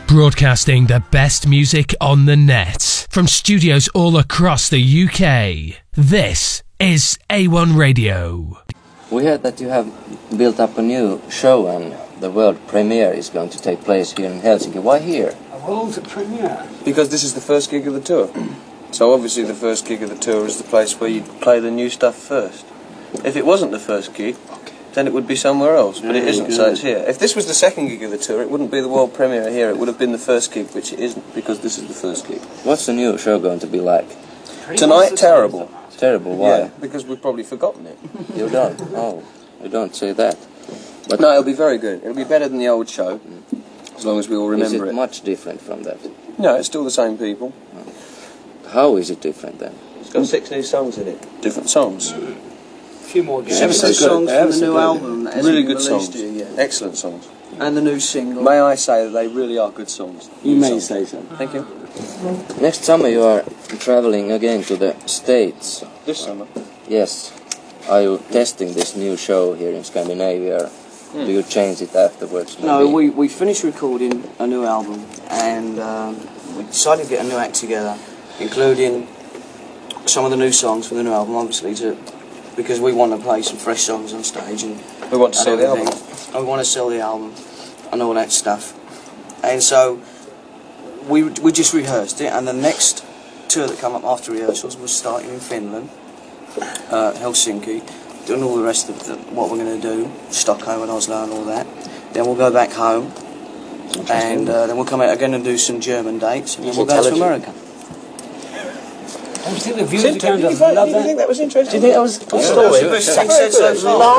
Broadcasting the best music on the net from studios all across the UK. This is A1 Radio. We heard that you have built up a new show and the world premiere is going to take place here in Helsinki. Why here? A world premiere? Because this is the first gig of the tour. So obviously the first gig of the tour is the place where you play the new stuff first. If it wasn't the first gig, then it would be somewhere else, but it isn't, so it's here. If this was the second gig of the tour, it wouldn't be the world premiere here, it would have been the first gig, which it isn't, because this is the first gig. What's the new show going to be like? Tonight, terrible. Terrible, why? Yeah, because we've probably forgotten it. You don't? Oh, you don't say that. But no, it'll be very good. It'll be better than the old show, as long as we all remember it. Is it much different from that? No, it's still the same people. How is it different then? It's got 6 new songs in it. Different songs. A few more games. Ever so songs from the new album. That really good songs. Yeah. Excellent songs. And the new single. May I say that they really are good songs. You may say so. Thank you. Next summer you are travelling again to the States. This summer? Yes. Are you testing this new show here in Scandinavia? Do you change it afterwards? No, we finished recording a new album and we decided to get a new act together, including some of the new songs from the new album, obviously, because we want to play some fresh songs on stage. And we want to sell the album. And we want to sell the album and all that stuff. And so we just rehearsed it, and the next tour that come up after rehearsals was starting in Finland, Helsinki, doing all the rest of what we're going to do, Stockholm and Oslo and all that. Then we'll go back home, and then we'll come out again and do some German dates, and then we'll go to America. I think the viewers are going to love that. Do you think that was interesting? Do you think that was a good story?